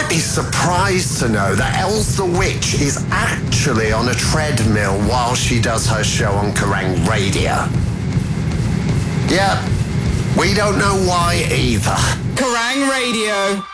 might be surprised to know that Els the Witch is actually on a treadmill while she does her show on Kerrang Radio. Yeah, we don't know why either. Kerrang Radio!